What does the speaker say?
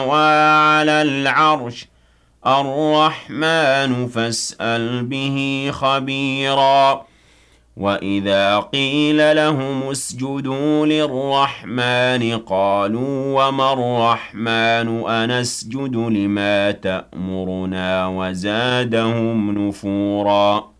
وعلى العرش الرحمن فاسأل به خبيرا وإذا قيل لهم اسجدوا للرحمن قالوا وما الرحمن أنسجد لما تأمرنا وزادهم نفورا